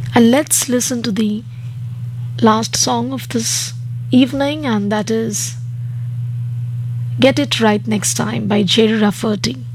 And let's listen to the last song of this evening, and that is Get It Right Next Time by Jerry Rafferty.